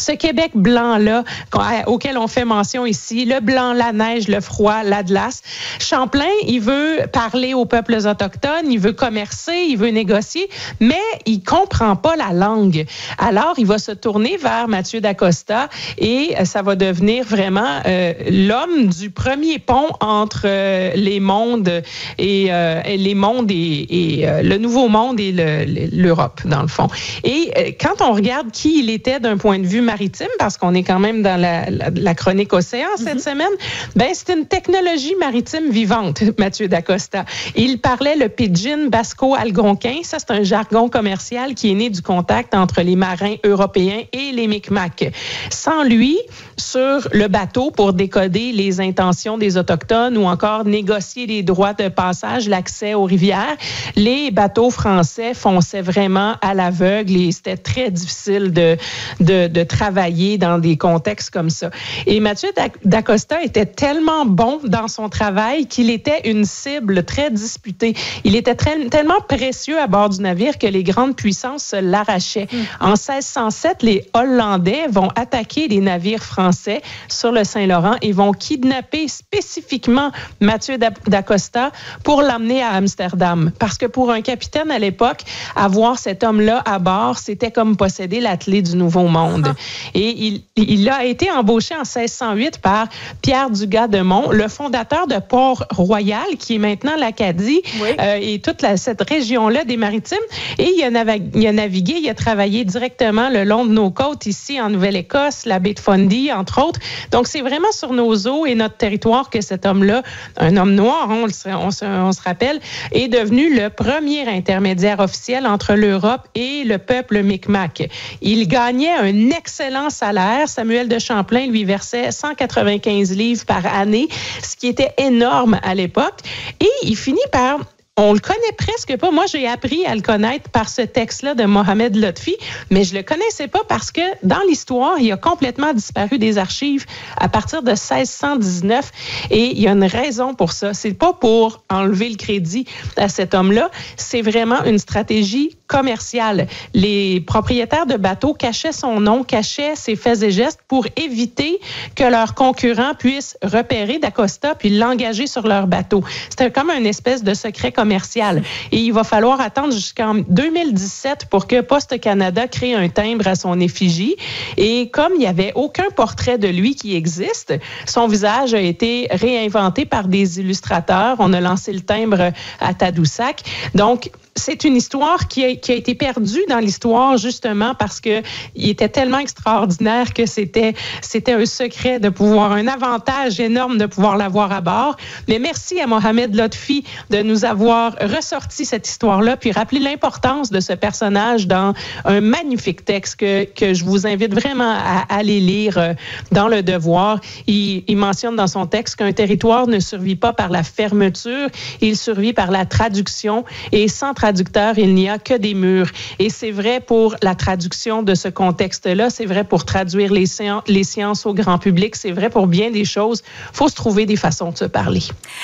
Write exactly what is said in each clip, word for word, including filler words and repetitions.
ce Québec blanc-là auquel on fait mention ici, le blanc, la neige, le froid, la glace. Champlain, il veut parler aux peuples autochtones, il veut commercer, il veut négocier, mais il comprend pas la langue. Alors, il va se tourner vers Mathieu d'Acosta et ça va devenir vraiment euh, l'homme du premier pont entre euh, les mondes et, euh, les mondes et, et euh, le Nouveau Monde et le, l'Europe, dans le fond. Et euh, quand on regarde qui il était d'un point de vue maritime, parce qu'on est quand même dans la, la, la chronique océan cette mm-hmm. semaine, ben c'est une technologie maritime vivante, Mathieu d'Acosta. Il parlait le pidgin basco-algonquin. Ça, c'est un jargon commercial qui est né du contact entre les marins européens et les Micmacs. Sans lui, sur le bateau pour décoder les intentions des Autochtones ou encore négocier les droits de passage, l'accès aux rivières, les bateaux français fonçaient vraiment à l'aveugle et c'était très difficile de, de, de travailler dans des contextes comme ça. Et Mathieu d'Acosta était tellement bon dans son travail qu'il était une cible très disputée. Il était très, tellement précieux à bord du navire que les grandes puissances se l'arrachaient. Mmh. En seize cent sept, les Hollandais vont attaquer les navires français sur le Saint-Laurent et vont kidnapper spécifiquement Mathieu d'Acosta pour l'emmener à Amsterdam. Parce que pour un capitaine à l'époque, avoir cet homme-là à bord, c'était comme posséder l'attelé du Nouveau Monde. Ah. Et il, il a été embauché en seize cent huit par Pierre Dugas-de-Mont, le fondateur de Port-Royal, qui est maintenant l'Acadie, oui. euh, et toute la, cette région-là des Maritimes. Et il a, navigué, il a navigué, il a travaillé directement le long de nos côtes, ici en Nouvelle-Écosse, la baie de Fundy, entre autres. Donc, c'est vraiment sur nos eaux et notre territoire que cet homme-là, un homme noir, on, on, on, on se rappelle, est devenu le premier intermédiaire officiel entre l'Europe et le peuple Micmac. Il gagnait un excellent salaire. Samuel de Champlain lui versait cent quatre-vingt-quinze livres par année, ce qui était énorme à l'époque. Et il finit par... On le connaît presque pas. Moi, j'ai appris à le connaître par ce texte-là de Mohamed Lotfi, mais je le connaissais pas parce que dans l'histoire, il a complètement disparu des archives à partir de seize cent dix-neuf et il y a une raison pour ça. C'est pas pour enlever le crédit à cet homme-là, c'est vraiment une stratégie commerciale. Les propriétaires de bateaux cachaient son nom, cachaient ses faits et gestes pour éviter que leurs concurrents puissent repérer d'Acosta puis l'engager sur leur bateau. C'était comme une espèce de secret commercial. commercial. Et il va falloir attendre jusqu'en deux mille dix-sept pour que Poste Canada crée un timbre à son effigie. Et comme il n'y avait aucun portrait de lui qui existe, son visage a été réinventé par des illustrateurs. On a lancé le timbre à Tadoussac. Donc, c'est une histoire qui a, qui a été perdue dans l'histoire justement parce que il était tellement extraordinaire que c'était, c'était un secret de pouvoir, un avantage énorme de pouvoir l'avoir à bord. Mais merci à Mohamed Lotfi de nous avoir ressorti cette histoire-là puis rappelé l'importance de ce personnage dans un magnifique texte que, que je vous invite vraiment à, à aller lire dans Le Devoir. Il, il mentionne dans son texte qu'un territoire ne survit pas par la fermeture, il survit par la traduction et sans traduction, traducteur, il n'y a que des murs. Et c'est vrai pour la traduction de ce contexte-là, c'est vrai pour traduire les sciences, les sciences au grand public, c'est vrai pour bien des choses. Il faut se trouver des façons de se parler.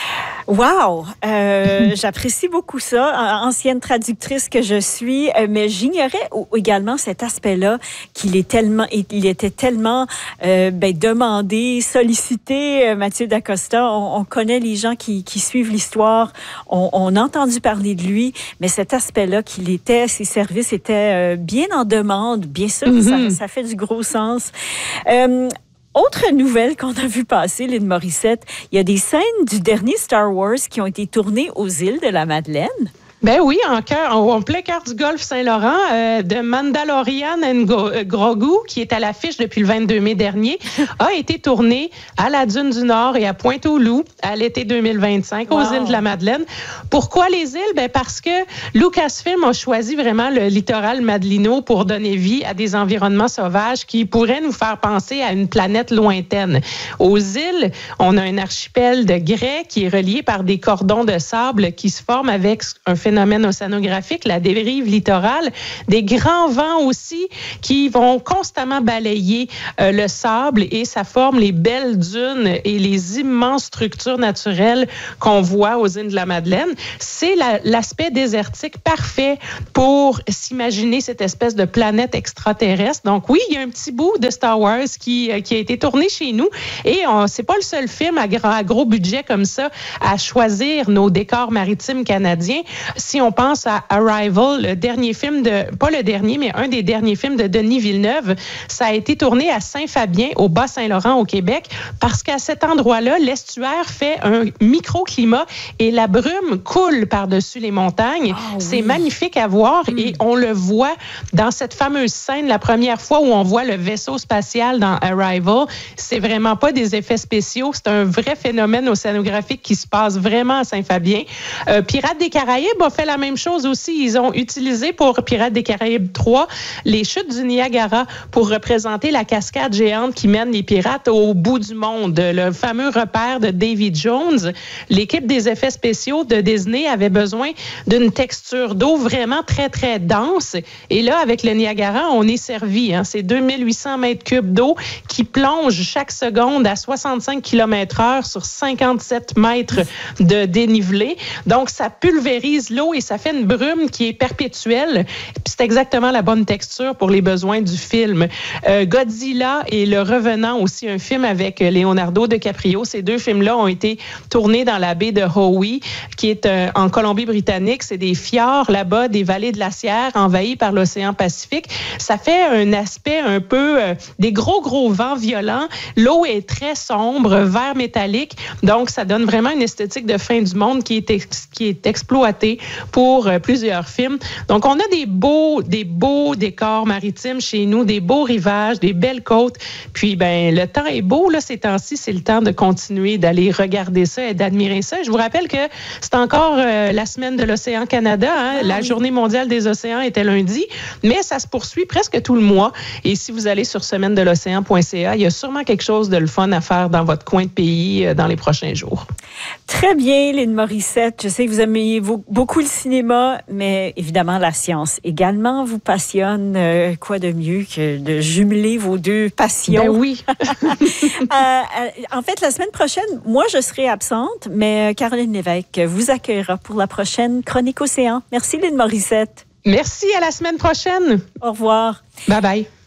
Wow! Euh, j'apprécie beaucoup ça, ancienne traductrice que je suis, mais j'ignorais également cet aspect-là, qu'il est tellement, il était tellement euh, ben, demandé, sollicité, Mathieu d'Acosta. On, on connaît les gens qui, qui suivent l'histoire, on, on a entendu parler de lui, mais cet aspect-là qu'il était, ses services étaient euh, bien en demande, bien sûr, mm-hmm. ça, ça fait du gros sens. Euh, Autre nouvelle qu'on a vu passer, Lynn Morissette, il y a des scènes du dernier Star Wars qui ont été tournées aux îles de la Madeleine. Ben oui, en, cœur, en plein cœur du golfe Saint-Laurent, euh, de Mandalorian and Grogu, qui est à l'affiche depuis le vingt-deux mai dernier, a été tourné à la Dune du Nord et à Pointe-aux-Loups à l'été deux mille vingt-cinq, wow. aux îles de la Madeleine. Pourquoi les îles? Ben parce que Lucasfilm a choisi vraiment le littoral madelino pour donner vie à des environnements sauvages qui pourraient nous faire penser à une planète lointaine. Aux îles, on a un archipel de grès qui est relié par des cordons de sable qui se forment avec un phénomène phénomènes océanographiques, la dérive littorale, des grands vents aussi qui vont constamment balayer euh, le sable et ça forme les belles dunes et les immenses structures naturelles qu'on voit aux îles de la Madeleine. C'est la, l'aspect désertique parfait pour s'imaginer cette espèce de planète extraterrestre. Donc oui, il y a un petit bout de Star Wars qui, qui a été tourné chez nous et on, c'est pas le seul film à, grand, à gros budget comme ça à choisir nos décors maritimes canadiens. Si on pense à Arrival, le dernier film de, pas le dernier, mais un des derniers films de Denis Villeneuve, ça a été tourné à Saint-Fabien, au Bas-Saint-Laurent, au Québec, parce qu'à cet endroit-là, l'estuaire fait un microclimat et la brume coule par-dessus les montagnes. Oh, c'est oui. magnifique à voir mm. et on le voit dans cette fameuse scène, la première fois où on voit le vaisseau spatial dans Arrival. C'est vraiment pas des effets spéciaux, c'est un vrai phénomène océanographique qui se passe vraiment à Saint-Fabien. Euh, Pirates des Caraïbes a fait la même chose aussi. Ils ont utilisé pour Pirates des Caraïbes trois les chutes du Niagara pour représenter la cascade géante qui mène les pirates au bout du monde. Le fameux repère de Davy Jones. L'équipe des effets spéciaux de Disney avait besoin d'une texture d'eau vraiment très, très dense. Et là, avec le Niagara, on est servi. Hein. C'est deux mille huit cents mètres cubes d'eau qui plonge chaque seconde à soixante-cinq kilomètres heure sur cinquante-sept mètres de dénivelé. Donc, ça pulvérise l'eau et ça fait une brume qui est perpétuelle. Puis c'est exactement la bonne texture pour les besoins du film. Euh, Godzilla et Le Revenant, aussi un film avec Leonardo DiCaprio. Ces deux films-là ont été tournés dans la baie de Howe, qui est euh, en Colombie-Britannique. C'est des fjords là-bas, des vallées glaciaires envahies par l'océan Pacifique. Ça fait un aspect un peu euh, des gros, gros vents violents. L'eau est très sombre, vert métallique. Donc, ça donne vraiment une esthétique de fin du monde qui est, ex- qui est exploitée pour euh, plusieurs films. Donc, on a des beaux, des beaux décors maritimes chez nous, des beaux rivages, des belles côtes. Puis, ben, le temps est beau, là, ces temps-ci. C'est le temps de continuer d'aller regarder ça et d'admirer ça. Je vous rappelle que c'est encore euh, la semaine de l'Océan Canada. Hein? Ah, la oui. Journée mondiale des océans était lundi, mais ça se poursuit presque tout le mois. Et si vous allez sur semaine de l'océan point c a, il y a sûrement quelque chose de le fun à faire dans votre coin de pays euh, dans les prochains jours. Très bien, Lynn Morissette. Je sais que vous aimez beaucoup le cinéma, mais évidemment, la science également vous passionne. Euh, quoi de mieux que de jumeler vos deux passions? Ben oui. euh, en fait, la semaine prochaine, moi, je serai absente, mais Caroline Lévesque vous accueillera pour la prochaine Chronique Océan. Merci, Lynn Morissette. Merci, à la semaine prochaine. Au revoir. Bye bye.